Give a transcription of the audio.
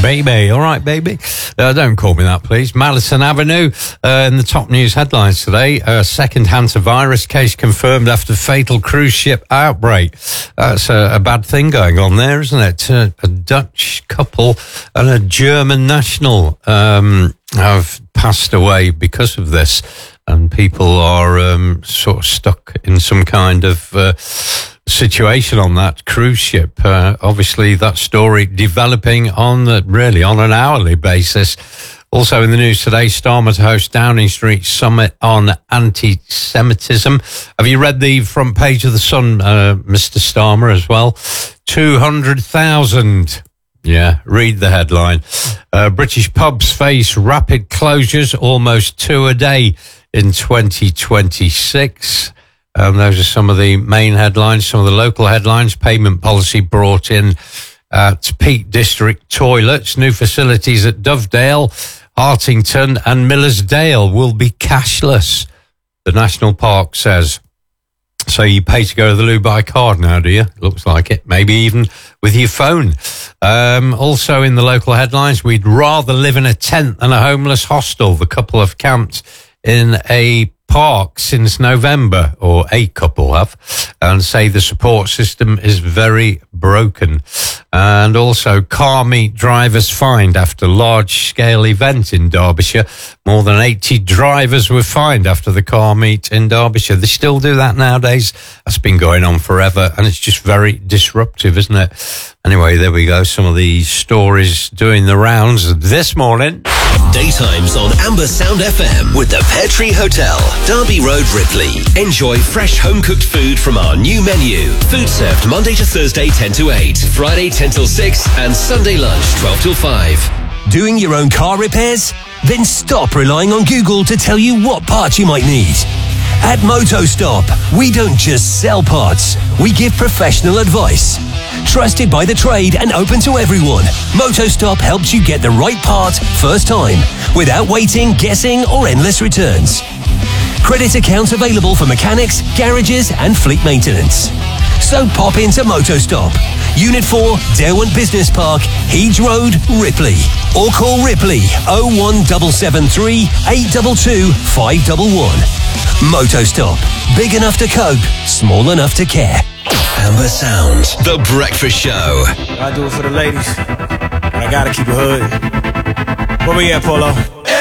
Baby, all right, baby. Don't call me that, please. Madison Avenue, in the top news headlines today, a second hantavirus case confirmed after fatal cruise ship outbreak. That's a bad thing going on there, isn't it? A Dutch couple and a German national have passed away because of this, and people are sort of stuck in some kind of situation on that cruise ship. Obviously, that story developing on an hourly basis. Also in the news today, Starmer to host Downing Street Summit on anti-Semitism. Have you read the front page of the Sun, Mr. Starmer, as well? 200,000. Yeah, read the headline. British pubs face rapid closures, almost 2 a day in 2026. Those are some of the main headlines. Some of the local headlines: payment policy brought in at Peak District toilets. New facilities at Dovedale, Hartington and Millersdale will be cashless, the National Park says. So you pay to go to the loo by card now, do you? Looks like it. Maybe even with your phone. Also in the local headlines, we'd rather live in a tent than a homeless hostel. The couple have camped in a park since November, or a couple have, and say the support system is very broken. And also, car meet drivers fined after large-scale event in Derbyshire. More than 80 drivers were fined after the car meet in Derbyshire. They still do that nowadays. That's been going on forever, and it's just very disruptive, isn't it? Anyway, there we go. Some of the stories doing the rounds this morning. Daytimes on Amber Sound FM with the Petrie Hotel, Derby Road, Ripley. Enjoy fresh home-cooked food from our new menu. Food served Monday to Thursday 10 to 8, Friday 10 till 6, and Sunday lunch 12 till 5. Doing your own car repairs? Then stop relying on Google to tell you what parts you might need. At MotoStop, we don't just sell parts, we give professional advice. Trusted by the trade and open to everyone, MotoStop helps you get the right part first time, without waiting, guessing, or endless returns. Credit accounts available for mechanics, garages, and fleet maintenance. So pop into MotoStop, Unit 4, Derwent Business Park, Heeds Road, Ripley. Or call Ripley 01773 822 511. MotoStop. Big enough to cope, small enough to care. Amber Sound, The Breakfast Show. I do it for the ladies. I gotta keep it hood. Where we at, Polo?